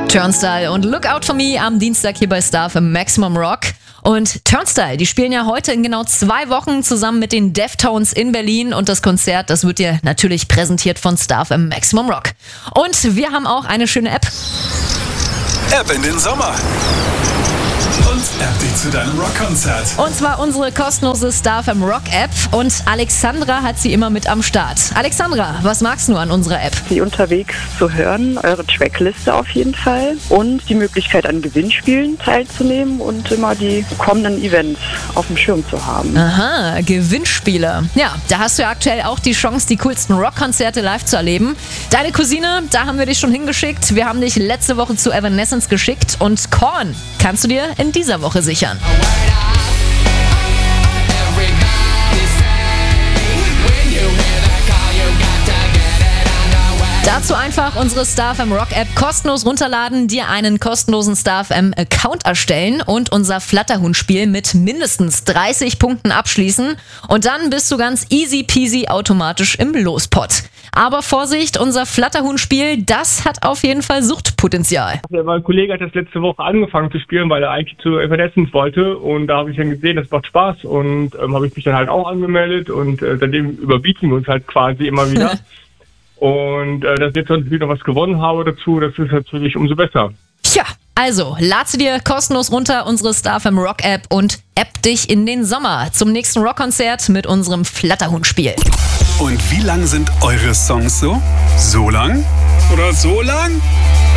Turnstile und Look Out For Me am Dienstag hier bei Star für Maximum Rock. Und Turnstile, die spielen ja heute in genau 2 Wochen zusammen mit den Deftones in Berlin und das Konzert, das wird dir natürlich präsentiert von Star für Maximum Rock. Und wir haben auch eine schöne App. App in den Sommer. Und App dich zu deinem Rockkonzert. Und zwar unsere kostenlose Star FM Rock App und Alexandra hat sie immer mit am Start. Alexandra, was magst du an unserer App? Sie unterwegs zu hören, eure Trackliste auf jeden Fall und die Möglichkeit an Gewinnspielen teilzunehmen und immer die kommenden Events auf dem Schirm zu haben. Aha, Gewinnspiele. Ja, da hast du ja aktuell auch die Chance, die coolsten Rockkonzerte live zu erleben. Deine Cousine, da haben wir dich schon hingeschickt. Wir haben dich letzte Woche zu Evanescence geschickt und Korn kannst du dir in dieser Woche sichern. Dazu einfach unsere Star FM Rock App kostenlos runterladen, dir einen kostenlosen Star FM Account erstellen und unser Flatterhuhn-Spiel mit mindestens 30 Punkten abschließen und dann bist du ganz easy peasy automatisch im Lospot. Aber Vorsicht, unser Flatterhuhn-Spiel, das hat auf jeden Fall Suchtpotenzial. Mein Kollege hat das letzte Woche angefangen zu spielen, weil er eigentlich zu Evanescence wollte und da habe ich dann gesehen, das macht Spaß und habe ich mich dann halt auch angemeldet und seitdem überbieten wir uns halt quasi immer wieder. Und dass ich jetzt natürlich noch was gewonnen habe dazu, das ist natürlich umso besser. Tja, also lad sie dir kostenlos runter, unsere Star FM Rock App und app dich in den Sommer zum nächsten Rockkonzert mit unserem Flatterhuhn-Spiel. Und wie lang sind eure Songs so? So lang? Oder so lang?